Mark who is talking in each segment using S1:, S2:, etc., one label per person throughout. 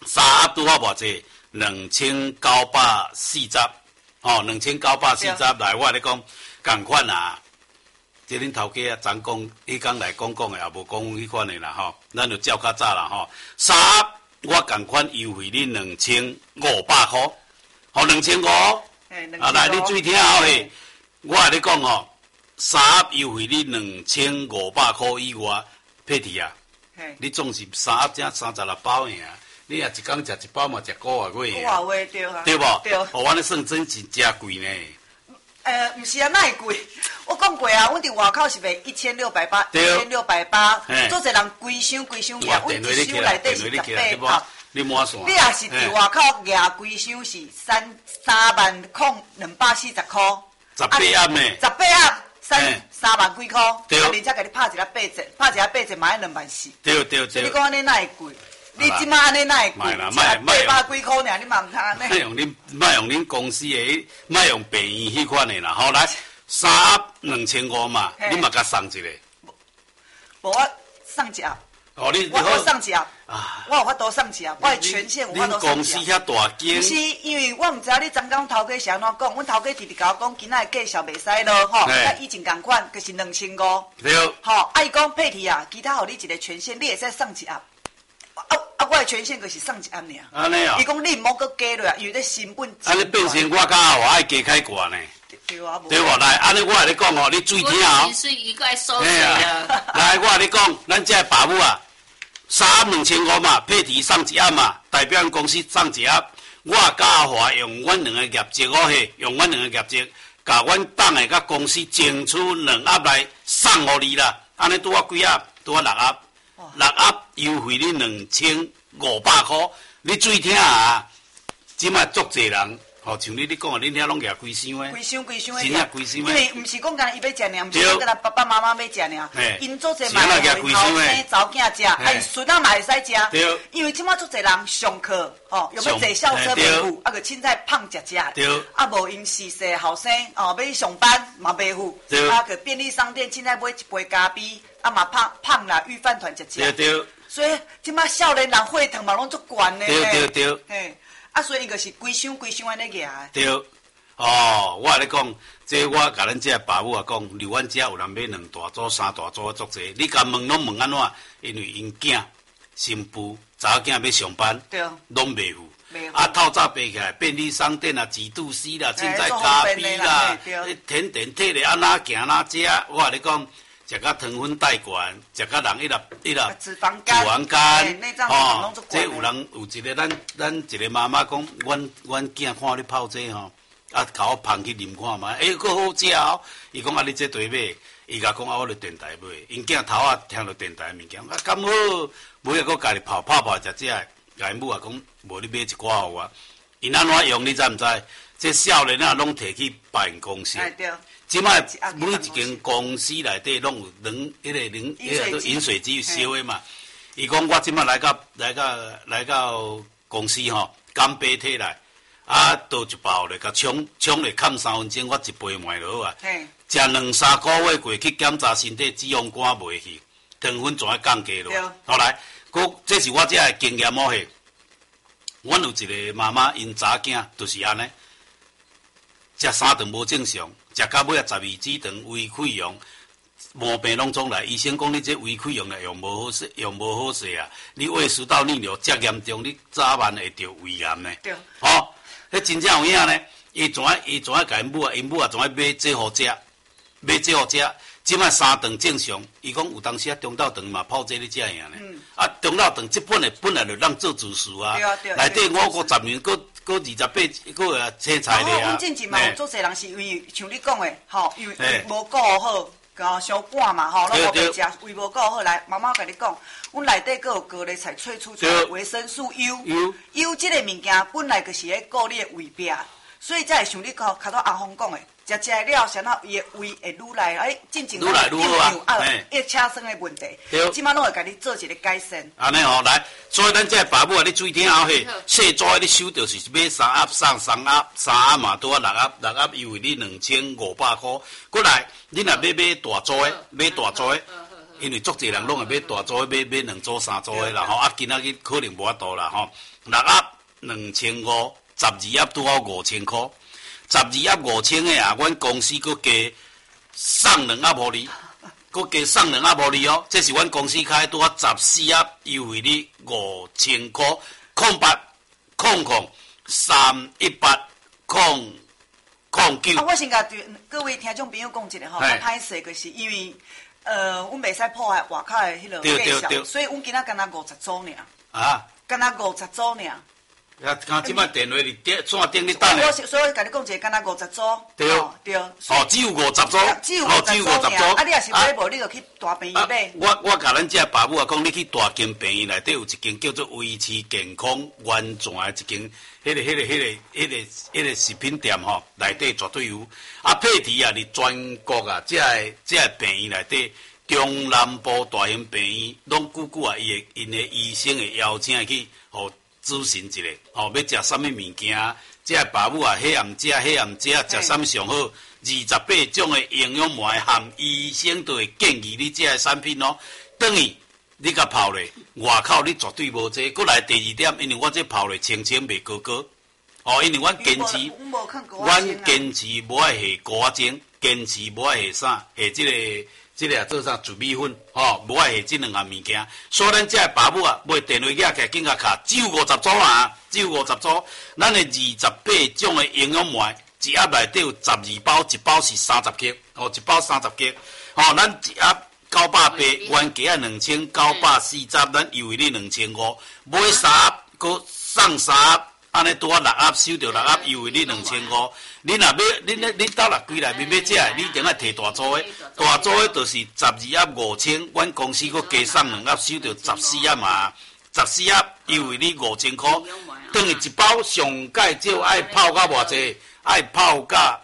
S1: 三盒拄好偌济，2940哦，2940来，我咧讲，共款啊。即恁头家啊，昨讲，迄工来讲的，也无讲迄款的啦吼，咱就照较早啦吼。三盒我共款优惠你2500块，好2500。啊，来你注意听好嘿，我跟你讲吼，三盒优惠你2500块以外，配题啊，你总是三盒才36包尔，你也一工食一包嘛，食5个月。
S2: 5个月对啊。
S1: 对无？
S2: 对。
S1: 哦，我咧算真是真贵呢。
S2: 毋是啊，哪会贵？我讲过啊，阮伫外口是卖1680，1680，做侪人规箱拿，阮一箱内底是18盒。
S1: 你满线。
S2: 你也是伫外口拿规箱是30240块。
S1: 18盒呢
S2: ？18盒3万几块，
S1: 对。
S2: 人家甲你拍一个8折，拍一个8折嘛要2万4。
S1: 对。
S2: 所以你讲安尼哪会贵？你即摆安尼哪会贵？800几块尔，你嘛毋通安尼。
S1: 莫用恁公司的，莫用便宜迄款的啦。好来，3盒2500嘛，你嘛甲送一个。
S2: 无我送一盒。
S1: 哦，你
S2: 我送一盒。啊。我有法度送一盒，我的权限有法度送一盒。
S1: 恁公司遐大间。
S2: 不是，因为我毋知你昨工头家是安怎讲，阮头家直直甲我讲，今仔的价格袂使咯，吼，甲以前共款，就是2500。
S1: 对。
S2: 吼，伊讲佩提啊，其他互你一个权限，你会使送一盒。我的权限就是送一盒尔。
S1: 安尼啊？
S2: 伊讲你毋好搁加落，因为这成本。
S1: 安尼变成我甲我爱加开挂呢。
S2: 对啊，
S1: 对无？来，安尼我来你讲哦，你注意听哦。
S3: 是伊个爱收税啊。
S1: 来，我来你讲，咱这爸母啊，3盒2500嘛，配提送一盒嘛，代表公司送一盒。我甲阿华用阮两个业绩哦嘿，用阮两个业绩，甲阮党的甲公司争取2盒来送互你啦。安尼拄啊几盒？拄啊6盒。6盒优惠你2500块，你注意听啊！即摆足侪人，吼，像你讲的，恁遐拢举规箱的，
S2: 规箱的，
S1: 真正规箱的。
S2: 因为毋是讲干伊要食尔，毋是讲干爸爸妈妈要食尔，因做侪嘛
S1: 是
S2: 头生查囝食，哎，孙仔嘛会使食。
S1: 对。
S2: 因为即摆足侪人上课，吼，又要坐校车袂赴，啊个凊彩胖食。
S1: 对。
S2: 啊无因是说后生，哦，要去上班嘛袂赴，啊个便利商店凊彩买一杯咖啡。啊嘛胖啦，御饭团食。
S1: 对。
S2: 所以即摆少年人血糖嘛拢足悬的。
S1: 对。
S2: 嘿，啊所以伊就是规箱安尼举。
S1: 对。哦，我咧讲，这我甲咱这爸母啊讲，留阮遮有人买2大组、3大组足济，你甲问拢问安怎？因为因囝、新妇、查某囝要上班，
S2: 对，
S1: 拢袂赴。啊，透早爬起来，便利商店啦、几度 C 啦、凊彩咖啡啦、甜点体咧，安哪行哪食？我甲你讲。食甲糖分带悬，食甲人迄个
S2: 脂肪肝，
S1: 哦，这有人有一个咱一个妈妈讲，阮囝看你泡这吼，啊，甲我捧去啉看嘛，佫好食哦。伊讲啊，你这对买，伊甲讲啊，我咧电台买，因囝头仔听到电台物件，啊，咁好，买啊，佫家己泡食食，甲因母啊讲，无你买一寡互我，因安怎用你知毋知？这少年啊，拢摕去办公室。即摆每一间公司内底拢有饮水机烧的嘛。伊讲我即摆来到公司吼，干杯体来，啊倒一包咧，甲冲咧砍3分钟，我一杯卖就好啊。食2-3个月过去检查身体脂肪肝袂去，糖分全降低落。后来，这是我这的经验哦嘿。阮有一个妈妈，因查囝就是安尼，食3顿无正常。食到尾啊，12指肠胃溃疡，毛病拢总来。医生讲你这胃溃疡咧，用无好势啊！你胃食道逆流遮严重，你早晚会得胃癌呢。
S2: 对。
S1: 哦，迄真正有影呢。伊怎甲因母啊怎买这好食，买这好食。即摆3顿正常，伊讲有当时啊中昼顿嘛泡这咧食样呢。啊，中昼顿这本来就让做主食啊。内底5、10年，搁28，搁有青菜咧啊。
S2: 阮之前嘛有足侪人是因为像你讲的，吼，因为胃无顾好，甲伤寒嘛，吼，拢无袂食，胃无顾好来，妈妈甲你讲，阮内底搁有高丽菜萃取出来维生素 U，这个物件本来就是咧顾你的胃壁，所以才会像你较多阿峰讲的。食了，然后伊的胃会愈来，进前愈来愈好啊，伊车酸的问题，即摆拢会甲你做一个改善。
S1: 安尼吼，来，所以咱这爸母啊，你注意听好嘿，细纸你收到是买3盒送3盒，3盒嘛拄啊6盒优惠你2500块。过来，你若要买大组的， 因为足侪人拢会买大组的，买2组、3组的啦吼。啊，今仔日可能无法度啦吼。6盒2500，12盒拄好5000块，12盒5000的啊，阮公司佫加送2盒互你，佫加送2盒互你哦。这是阮公司开拄好14盒优惠你5000块，0800318009。
S2: 啊，我先甲各位听众朋友讲一下吼，歹势就是因为阮袂使破坏外口的迄落介绍，所以阮今仔敢若50组尔。啊，敢若50组尔。
S1: 啊，刚即摆电话伫线顶咧等咧。
S2: 所以甲你讲一个，敢若50组。对。对。
S1: 哦，只有50组。
S2: 只有50组。啊，你若是买无，你就去大病院买。
S1: 我甲咱这爸母啊讲，你去大间病院内底有一间叫做维持健康完全的一间，迄个食品店吼，内底绝对有。啊，配题啊，伫全国啊，这个病院内底，中南部大型病院，拢久久啊，因的医生会邀请去，互咨询一下，要食啥物物件，这个爸母啊，迄暗食，食啥物上好，28种的营养糜含医生都会建议你这个产品哦。等于你甲泡咧，外口你绝对无这。过来第2点，因为我这泡咧清清袂高高，哦，因为阮坚持无爱下高精，坚持无爱下啥，下这个做啥糯米粉，无爱下这2项物件，所以咱这爸母啊，买电话寄起紧甲卡，只有50组啊，只有50组。咱的28种的营养糜，一盒内底有12包，一包是30克，一包30克，咱一盒980，原价2940，咱优惠你2500，买3盒，搁送3盒。安尼拄啊6盒收着6盒，优惠你2500。你若要，你斗六柜内面要食，你一定要摕大组的。大组的就是12盒5000，阮公司佫加送2盒，收着14盒嘛。14盒优惠你5000块。等于一包上盖少爱泡到偌济，爱泡到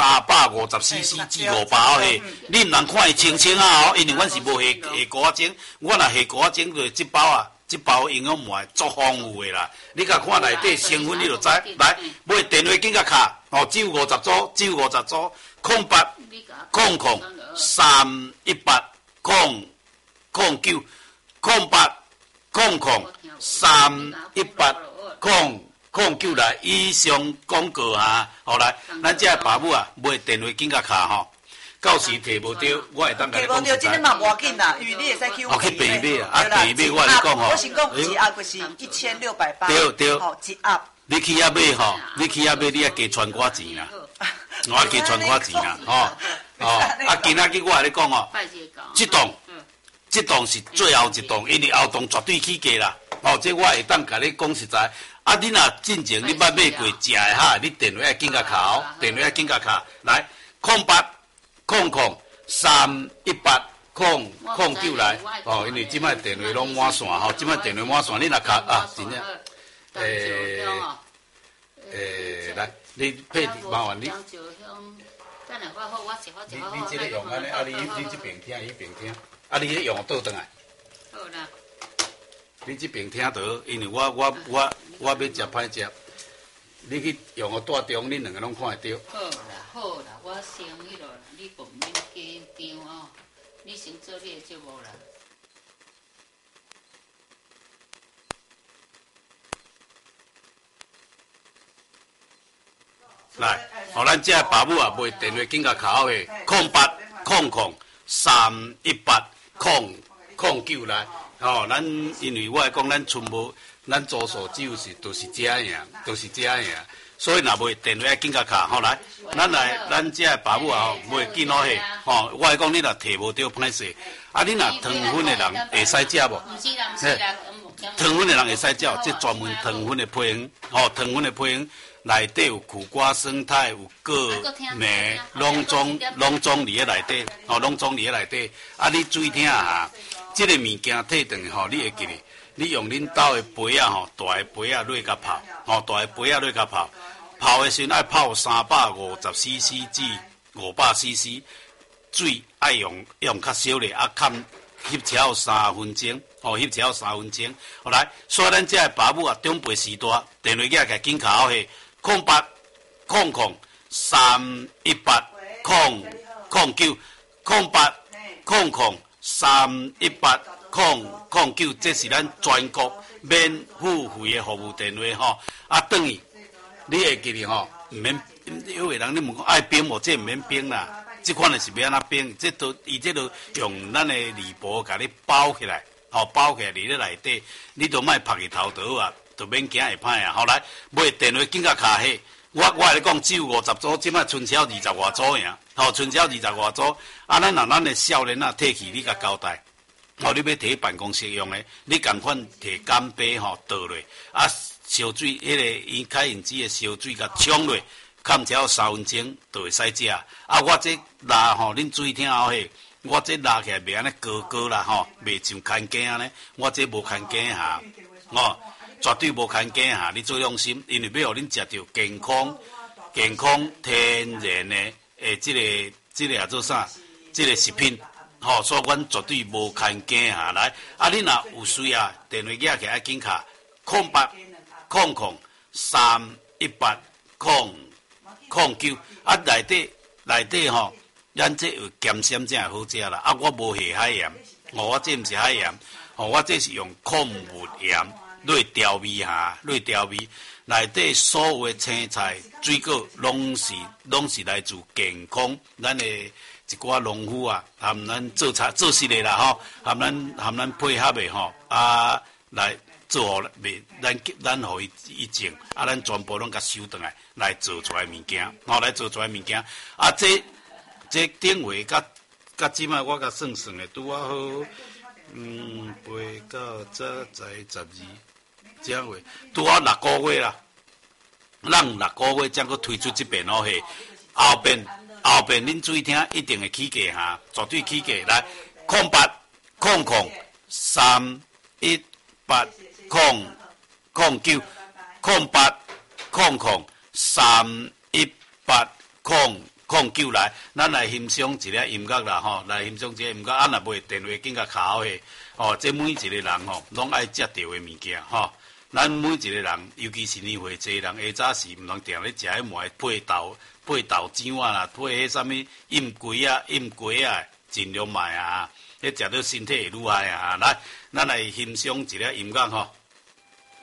S1: 350cc 至500嘿。你毋通看伊清清啊因为阮是无下高精，我若下高精就这包啊。这包营养糜足丰富的啦，你甲看内底成分，你就知。来，买电话紧甲卡，只有50组，只有50组，0800318009，0800318009来，以上广告啊，好来，咱这爸母啊，买电话紧甲卡吼。到时摕无着，我会当甲你讲。摕无着，
S2: 真诶嘛无要紧啦，因为你会使去
S1: 去病买啊，病买我跟你讲吼。
S2: 我先讲一盒就是1680。
S1: 对。
S2: 吼，一盒。
S1: 你去遐买吼，你要加传我钱啦，我加传我钱啦，啊，今仔日我跟你讲哦，这档是最后一档，因为后档绝对起价啦。这我会当甲你讲实在。啊，你若进前你捌买过食的哈，你电话紧甲卡哦，电话紧甲卡来0800318009来，因为即摆电话拢满线吼，即摆电话满线，你若卡啊，真正，来，你配麻烦你。你这个用安尼，啊你这边听，伊边听，啊你迄用倒转来。好啦。你这边听到，因为我要食歹食。你去用个大中，恁2个拢看会到。
S3: 好啦，我先迄落，你不免紧张哦，你先做你的节目啦。
S1: 来，咱这爸母啊，买电话紧甲卡好诶，0800318009来。咱因为我讲，咱全部咱左手就是都是这样，所以若买电话紧甲卡，来，咱这爸母啊，买紧好下，我讲你若摕无着歹势，啊，你若糖分的人会使食无？糖分的人会使食，这专门糖分的配方，糖分的配方内底有苦瓜、生态、有果、梅，拢总伫咧内底，拢总伫咧内底。啊，你注意听啊，这个物件摕转去，你会记哩。你用恁兜的杯啊，大的杯啊，落甲泡，大的杯啊，落甲泡。泡的时阵爱泡350cc 至500cc， 水爱用较少咧，啊，翕超3分钟，翕超3分钟。好来，所以咱这爸母啊，长辈时代电话寄起紧卡好下08003180090800318009 318009，这是咱全国免付费的服务电话吼。啊，等于你会记哩吼，唔免有个人你问讲爱冰无，这唔免冰啦。这款的是要安怎冰？这都伊这都用咱的铝箔甲你包起来，包起来伫咧内底，你都莫晒去头倒啊，都免惊会歹啊。后来买电话紧甲卡起，我会你讲只有50组，即摆剩超20外组尔，剩超20外组。啊，咱的少年啊，摕去你甲交代，你要摕办公室用的，你共款摕干杯倒落，啊，烧水迄个伊开印机的烧水甲冲落。看只要3分钟就会使食。啊，我这拉恁注意听迄，我这拉起来袂安尼高啦袂像牵筋安尼。我这无牵筋下，绝对无牵筋下。你做用心，因为要互恁食到健康、天然的这个也做啥？这个食品，所以阮绝对无牵筋下来。啊，你若有需要，电话举起来紧卡0800318009，啊内底咱这有咸鲜才会好食啦。啊，我无下海盐，我这毋是海盐，我这是用矿物盐来调味下，内底所有的青菜、水果拢是来自健康。咱的一寡农夫啊，含咱做事的啦含咱配合的啊来。做袂，咱互伊种，啊，咱全部拢甲收转来做出来物件，来做出来物件。啊，这顶位甲即摆我甲算的拄啊好，8、9、10、11、12，这样话拄啊6个月啦。咱6个月才搁推出这边嘿，后边恁注意听，一定会起价哈，绝对起价来0800318009来，咱来欣赏一个音乐啦来欣赏一个音乐，啊，若袂电话紧甲卡好下，这每一个人拢爱食到的物件咱每一个人，尤其是年岁济人，下早时毋通定咧食迄糜配豆浆啊啦，配迄啥物饮鸡啊，尽量卖啊，迄食到身体会愈害啊。来，咱来欣赏一个音乐